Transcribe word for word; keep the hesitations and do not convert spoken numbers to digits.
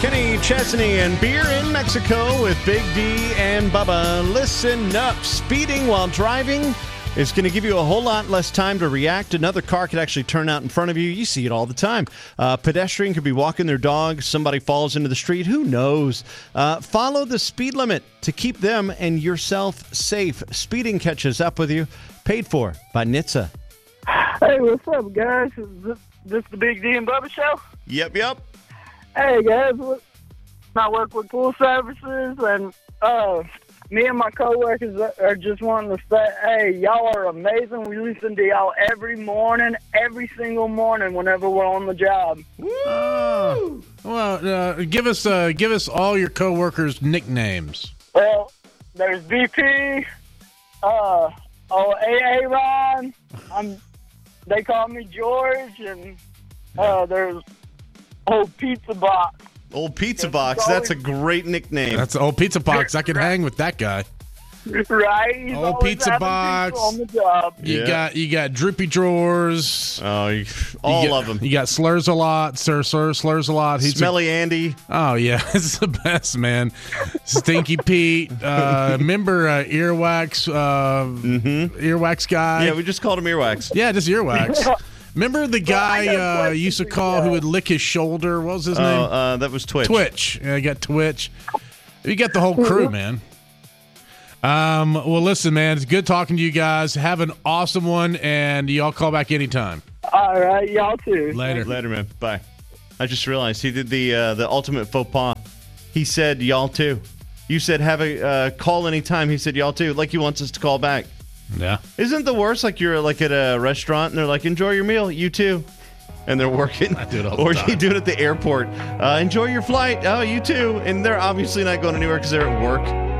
Kenny Chesney and Beer in Mexico with Big D and Bubba. Listen up. Speeding while driving is going to give you a whole lot less time to react. Another car could actually turn out in front of you. You see it all the time. Uh, pedestrian could be walking their dog. Somebody falls into the street. Who knows? Uh, follow the speed limit to keep them and yourself safe. Speeding catches up with you. Paid for by N H T S A. Hey, what's up, guys? Is this, this the Big D and Bubba show? Yep, yep. Hey, guys. I work with pool services, and uh, me and my coworkers are just wanting to say, hey, y'all are amazing. We listen to y'all every morning, every single morning whenever we're on the job. Woo! Well, uh, give us uh, give us all your coworkers' nicknames. Well, there's B P, uh, oh, A A Ron. I'm. They call me George, and uh, there's Old Pizza Box. Old Pizza Box. That's a great nickname. That's Old Pizza Box. I could hang with that guy. Right? He's Old always Pizza having Box. people on the job. You Yeah. got you got Droopy Drawers. Oh, you, all you got, of them. You got Slurs a lot, Sir Sir Slurs a lot. He's Smelly Andy. A, oh yeah, it's the best, man. Stinky Pete. Uh, remember uh, Earwax? Uh, Mm-hmm. Earwax guy. Yeah, we just called him Earwax. Yeah, just Earwax. Remember the guy got a uh, question used to for call you. who would lick his shoulder? What was his Oh, name? uh, that was Twitch. Twitch. Yeah, you got Twitch. You got the whole crew, man. Um, well, listen, man, it's good talking to you guys. Have an awesome one, and y'all call back anytime. All right, y'all too. Later. Later, man. Bye. I just realized he did the uh, the ultimate faux pas. He said y'all too. You said have a uh, call anytime. He said y'all too, like he wants us to call back. Yeah. Isn't it the worst? Like you're like at a restaurant and they're like, enjoy your meal. You too. And they're working. I do it all the or time. you do it at the airport. Uh, enjoy your flight. Oh, you too. And they're obviously not going anywhere because they're at work.